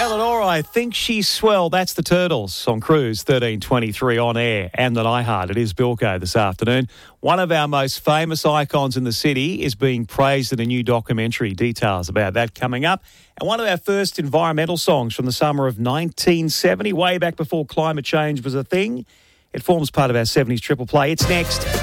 Eleanor, I think she's swell. That's the Turtles on Cruise 1323 on air and on iHeart. It is Bilko this afternoon. One of our most famous icons in the city is being praised in a new documentary. Details about that coming up. And one of our first environmental songs from the summer of 1970, way back before climate change was a thing. It forms part of our 70s triple play. It's next.